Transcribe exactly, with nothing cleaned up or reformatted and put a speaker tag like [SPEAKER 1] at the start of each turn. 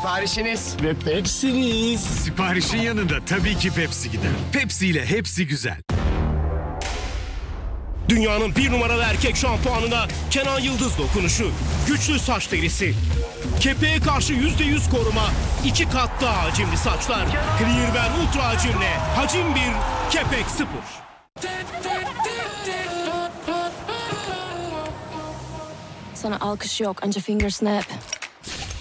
[SPEAKER 1] Siparişiniz.
[SPEAKER 2] Ve Pepsi'niz.
[SPEAKER 3] Siparişin yanında tabii ki Pepsi gider. Pepsi ile hepsi güzel.
[SPEAKER 4] Dünyanın bir numaralı erkek şampuanına Kenan Yıldız dokunuşu. Güçlü saç derisi. Kepeğe karşı yüzde yüz koruma. iki kat daha hacimli saçlar. Clearwear Ultra hacimle. Hacim bir, kepek sıfır.
[SPEAKER 5] Sana alkış yok, anca finger snap.